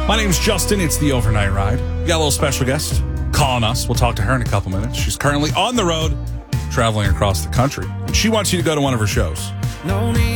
My name's Justin. It's the Overnight Ride. We got a little special guest calling us. We'll talk to her in a couple minutes. She's currently on the road, traveling across the country. And she wants you to go to one of her shows.